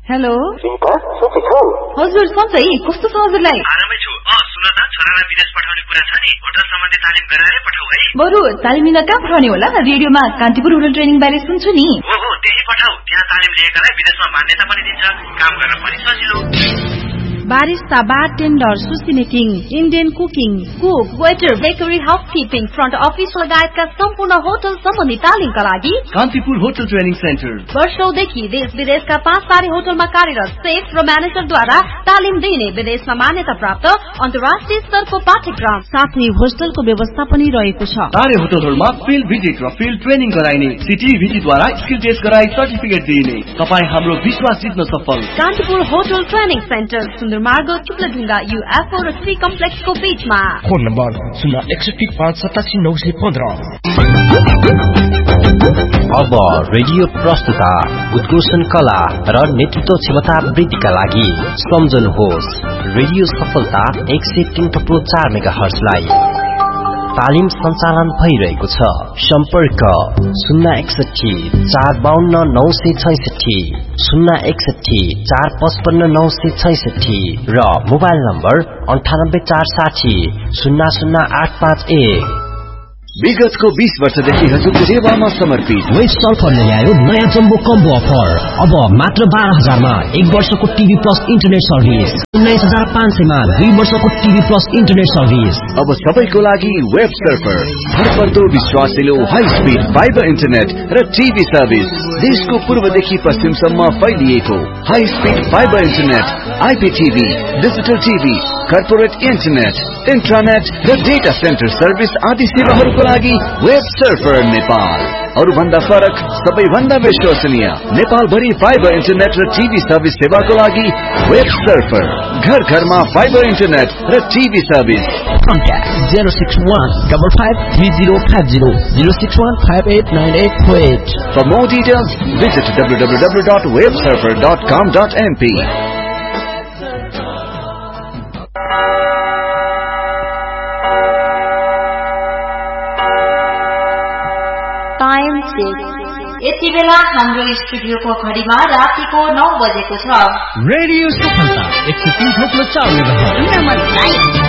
Hello Sunita सबै छौ? हजुर सबै कस्तो छ हजुरलाई? आरामै छु। सुन त छोरालाई विदेश पठाउने कुरा छ नि, होटल सम्बन्धी तालिम गराएरै पठाऊ है। बरु तालिम लिन कहाँ पठाउने होला? रेडियोमा कान्तिपुर होटल ट्रेनिङ बारे सुन्छु नि। हो त्यही पठाऊ। त्यहाँ तालिम लिएकालाई विदेशमा मान्यता पनि दिन्छ, काम गर्न पनि सजिलो। Barista, bartender, sushi making, Indian cooking, cook, waiter, bakery, housekeeping, front office लगायतका सम्पूर्ण होटल सम्बन्धी तालिमका लागि कान्तिपुर होटल ट्रेनिङ सेन्टर वर्षौंदेखि देश विदेशका 5 तारे होटलमा कार्यरत सेफ र म्यानेजरद्वारा तालिम दिने विदेशमा मान्यता प्राप्त अन्तर्राष्ट्रिय स्तरको पाठ्यक्रम साथै होस्टलको व्यवस्था पनि रहेको छ। तारे होटलहरुमा फिल्ड भिजिट र फिल्ड ट्रेनिङ गराइने, सिटी भिजिटद्वारा स्किल टेस्ट गराई सर्टिफिकेट दिइने। तपाई हाम्रो विश्वास जित्न सफल। कान्तिपुर होटल ट्रेनिङ सेन्टर सुन्दर मार्ग चुक्लढुङ्गा UFO र 3 कम्प्लेक्सको बीचमा। Phone number 061587915। अब रेडियो प्रस्तुता उद्घोषण कला र नेतृत्व क्षमता वृद्धिका लागि सम्झनुहोस् रेडियो सफलता 103.4 मेगाहर्जलाई। तालिम सञ्चालन भइरहेको छ। सम्पर्क 061 452 966, 061 455 966 र मोबाइल नम्बर 98 460 00851। विगतको 20 वर्षदेखि हजुरको सेवामा समर्पित वेस्ट सल्फरले ल्यायो नयाँ जम्बो कम्बो अफर। अब मात्र 12,000 मा 1 वर्षको टिभी प्लस इन्टरनेट सर्भिस, 19,500 मा 2 वर्षको टिभी प्लस इन्टरनेट सर्भिस। अब सबैको लागि वेब सर्फर, भरपर्दो विश्वासिलो हाई स्पिड फाइबर इन्टरनेट र टिभी सर्भिस। देशको पूर्वदेखि पश्चिमसम्म फैलिएको high speed fibre internet, आइपीटीभी, digital TV, corporate internet, इन्ट्रानेट र डेटा सेन्टर सर्भिस आदि सेवाहरूको लागि वेब सर्फर नेपाल। अरु भन्दा फरक, सबैभन्दा विश्वसनीय, नेपाल भरि फाइबर इन्टरनेट र टिभी सर्भिस सेवाको लागि वेब सर्फर। घर घरमा फाइबर इन्टरनेट र TV service. Contact 061553050, 061589848. For more details, visit www.websurfer.com.mp. Time check. यति बेला हाम्रो स्टुडियोको घडीमा रातिको 9 बजेको छ। रेडियो सफलता 103.4 मेगाहर्ज।